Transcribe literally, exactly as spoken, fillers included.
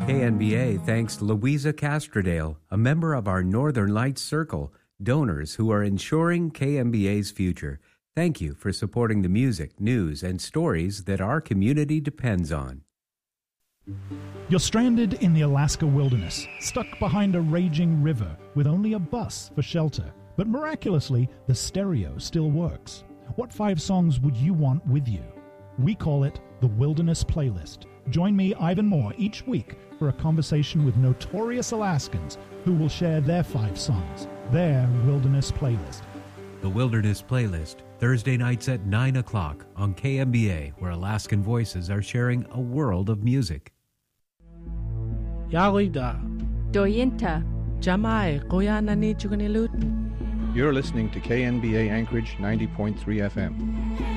K N B A thanks Louisa Castrodale, a member of our Northern Lights Circle, donors who are ensuring K N B A's future. Thank you for supporting the music, news, and stories that our community depends on. You're stranded in the Alaska wilderness, stuck behind a raging river with only a bus for shelter. But miraculously, the stereo still works. What five songs would you want with you? We call it the Wilderness Playlist. Join me, Ivan Moore, each week for a conversation with notorious Alaskans who will share their five songs, their Wilderness Playlist. The Wilderness Playlist, Thursday nights at nine o'clock on K M B A, where Alaskan voices are sharing a world of music. Yarida. Doyinta. Jamai, Koyanani Chukanilut. You're listening to K N B A Anchorage ninety point three F M.